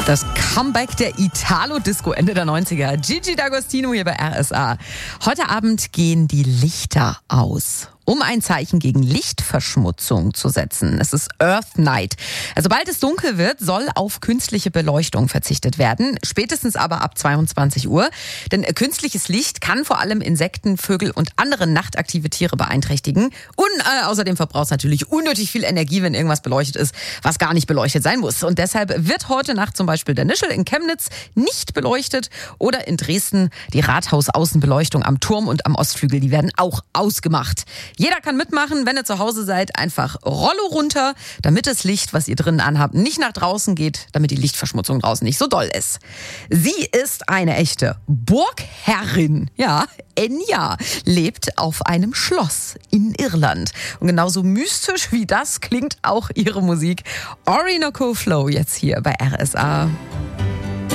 Das Comeback der Italo-Disco Ende der 90er. Gigi D'Agostino hier bei RSA. Heute Abend gehen die Lichter aus, um ein Zeichen gegen Lichtverschmutzung zu setzen. Es ist Earth Night. Also sobald es dunkel wird, soll auf künstliche Beleuchtung verzichtet werden. Spätestens aber ab 22 Uhr. Denn künstliches Licht kann vor allem Insekten, Vögel und andere nachtaktive Tiere beeinträchtigen. Und außerdem verbraucht es natürlich unnötig viel Energie, wenn irgendwas beleuchtet ist, was gar nicht beleuchtet sein muss. Und deshalb wird heute Nacht zum Beispiel der Nischel in Chemnitz nicht beleuchtet. Oder in Dresden die Rathausaußenbeleuchtung am Turm und am Ostflügel. Die werden auch ausgemacht. Jeder kann mitmachen, wenn ihr zu Hause seid, einfach Rollo runter, damit das Licht, was ihr drinnen anhabt, nicht nach draußen geht, damit die Lichtverschmutzung draußen nicht so doll ist. Sie ist eine echte Burgherrin. Ja, Enya lebt auf einem Schloss in Irland. Und genauso mystisch wie das klingt auch ihre Musik. Orinoco Flow jetzt hier bei RSA.